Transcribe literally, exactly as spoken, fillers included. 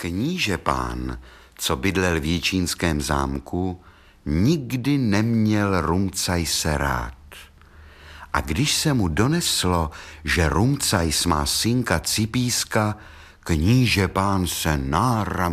Kníže pán, co bydlel v Jičínském zámku, nikdy neměl Rumcajse rád. A když se mu doneslo, že Rumcajs má synka Cipíska, kníže pán se náram